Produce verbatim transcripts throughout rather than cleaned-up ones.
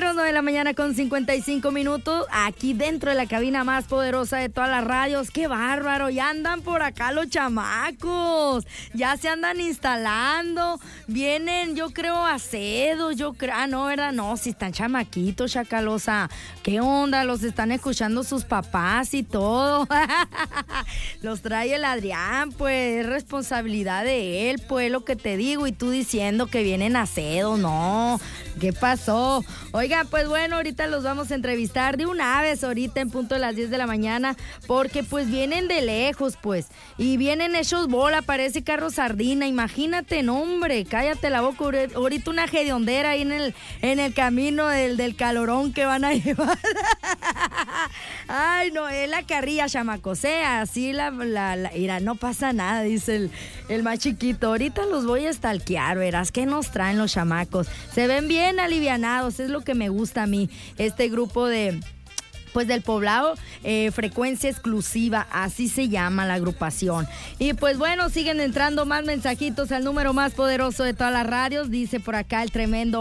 las nueve de la mañana con cincuenta y cinco minutos, aquí dentro de la cabina más poderosa de todas las radios. ¡Qué bárbaro! Ya andan por acá los chamacos, ya se andan instalando, vienen, yo creo, a Cedo, yo creo, ah, no, ¿verdad? No, si están chamaquitos, Chacalosa. ¿Qué onda? Los están escuchando sus papás y todo. Los trae el Adrián, pues, es responsabilidad de él, pues, lo que te digo, y tú diciendo que vienen a Cedo, no, ¿qué pasó? Oiga, pues bueno, ahorita los vamos a entrevistar de una vez, ahorita en punto de las diez de la mañana, porque pues vienen de lejos, pues, y vienen hechos bola, parece carro sardina, imagínate, no, hombre, cállate la boca, ahorita una hediondera ahí en el, en el camino del, del calorón que van a llevar. Ay, no, es la carrilla, chamacos, ¿eh? Así la, la, la, mira, no pasa nada, dice el, el más chiquito, ahorita los voy a stalkear, verás, ¿qué nos traen los chamacos? Se ven bien alivianados, es lo que me gusta a mí, este grupo de... pues del Poblado, eh, Frecuencia Exclusiva, así se llama la agrupación. Y pues bueno, siguen entrando más mensajitos al número más poderoso de todas las radios. Dice por acá el tremendo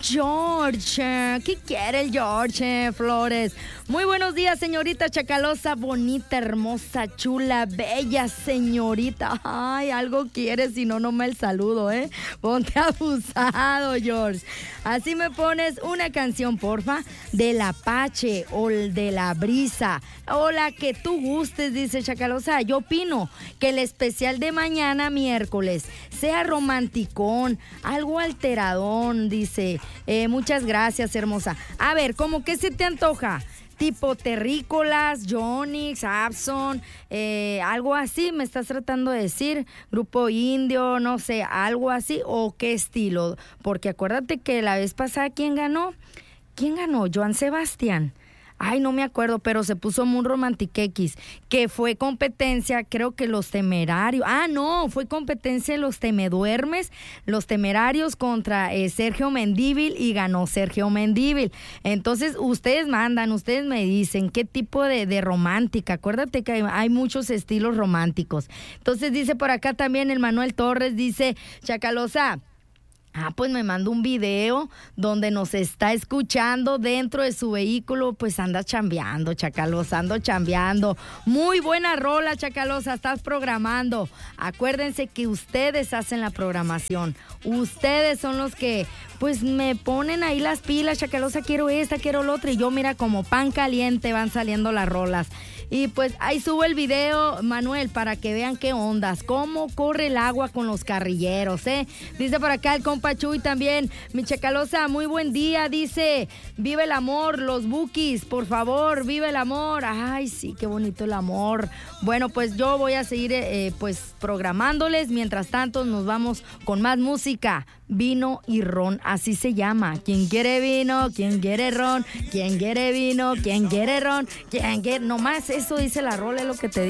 George. ¿Qué quiere el George Flores? Muy buenos días, señorita Chacalosa, bonita, hermosa, chula, bella señorita. Ay, algo quieres, si no, no me el saludo, ¿eh? Ponte abusado, George. Así me pones una canción, porfa, del Apache o de La Brisa, o la que tú gustes, dice Chacalosa. Yo opino que el especial de mañana miércoles sea romanticón, algo alteradón, dice. Eh, muchas gracias, hermosa. A ver, ¿cómo que se te antoja? Tipo Terrícolas, Jonix, Abson, eh, algo así, me estás tratando de decir, Grupo Indio, no sé, algo así, o qué estilo, porque acuérdate que la vez pasada, ¿quién ganó? ¿Quién ganó? Joan Sebastián. Ay, no me acuerdo, pero se puso muy romantiquequis, que fue competencia, creo que Los Temerarios. Ah, no, fue competencia Los Temeduermes, Los Temerarios contra eh, Sergio Mendívil, y ganó Sergio Mendívil. Entonces, ustedes mandan, ustedes me dicen qué tipo de, de romántica. Acuérdate que hay, hay muchos estilos románticos. Entonces, dice por acá también el Manuel Torres, dice, Chacalosa, ah, pues me mandó un video donde nos está escuchando dentro de su vehículo, pues anda chambeando, Chacalosa, ando chambeando. Muy buena rola, Chacalosa, estás programando. Acuérdense que ustedes hacen la programación, ustedes son los que pues me ponen ahí las pilas, Chacalosa, quiero esta, quiero la otra, y yo mira como pan caliente van saliendo las rolas. Y pues ahí subo el video, Manuel, para que vean qué ondas, cómo corre el agua con los carrilleros, ¿eh? Dice por acá el compa Chuy también, mi Chacalosa, muy buen día, dice, vive el amor, los Bukis, por favor, vive el amor. Ay, sí, qué bonito el amor. Bueno, pues yo voy a seguir eh, pues programándoles, mientras tanto nos vamos con más música. Vino y ron, así se llama. ¿Quién quiere vino? ¿Quién quiere ron? ¿Quién quiere vino? ¿Quién quiere ron? ¿Quién quiere? Nomás eso dice la rola, es lo que te digo.